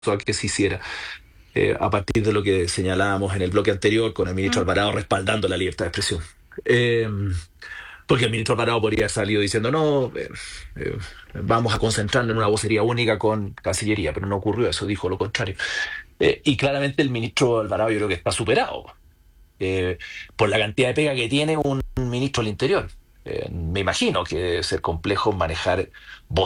a que se hiciera, a partir de lo que señalábamos en el bloque anterior con el ministro Mm. Alvarado respaldando la libertad de expresión. Eh, Porque el ministro Alvarado podría haber salido diciendo, no, eh, vamos a concentrarnos en una vocería única con Cancillería, pero no ocurrió eso, dijo lo contrario. Y claramente el ministro Alvarado yo creo que está superado por la cantidad de pega que tiene un ministro del Interior. Me imagino que debe ser complejo manejar